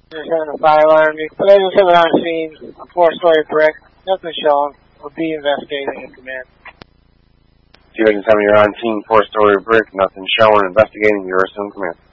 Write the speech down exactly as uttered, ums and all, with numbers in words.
There's a fire alarm. Laser seven on scene, a four-story brick. Nothing showing. We'll be investigating in command. Division seven, you're on scene, four-story brick. Nothing showing. Investigating. You're assumed command.